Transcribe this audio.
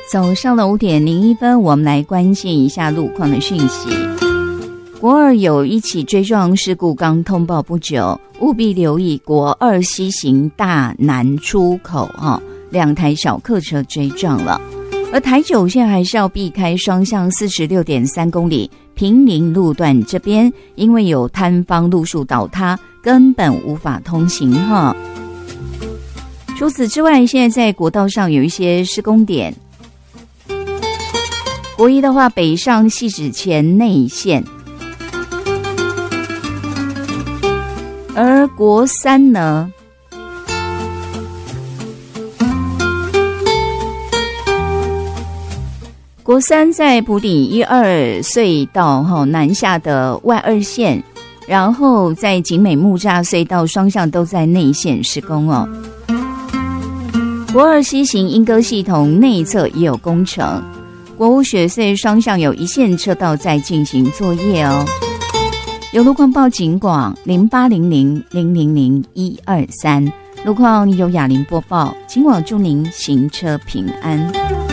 早上的5点01分，我们来关心一下路况的讯息。国二有一起追撞事故刚通报不久，务必留意国二西行大南出口2台小客车追撞了。而台九线还是要避开双向46.3公里平林路段这边，因为有摊方路树倒塌，根本无法通行除此之外，现在在国道上有一些施工点。国一的话，北上汐止前内线，而国三呢，国三在埔里12隧道南下的外二线，然后在景美木栅隧道双向都在内线施工国二西行莺歌系统内侧也有工程，国五雪隧双向有一线车道在进行作业有路况报警广0800000123，路况由雅玲播报，警广祝您行车平安。